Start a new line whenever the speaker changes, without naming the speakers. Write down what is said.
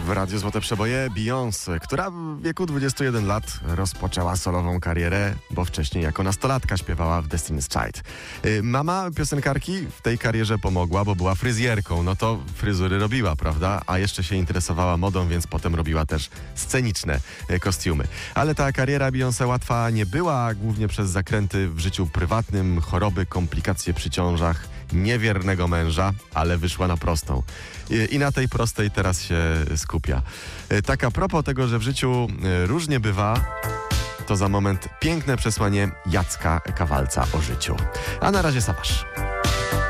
W Radiu Złote Przeboje Beyoncé, która w wieku 21 lat rozpoczęła solową karierę, bo wcześniej jako nastolatka śpiewała w Destiny's Child. Mama piosenkarki w tej karierze pomogła, bo była fryzjerką. No to fryzury robiła, prawda? A jeszcze się interesowała modą, więc potem robiła też sceniczne kostiumy. Ale ta kariera Beyoncé łatwa nie była, głównie przez zakręty w życiu prywatnym, choroby, komplikacje przy ciążach, niewiernego męża, ale wyszła na prostą. I na tej prostej teraz się skupia. Tak a propos tego, że w życiu różnie bywa, to za moment piękne przesłanie Jacka Kawalca o życiu. A na razie Sabasz.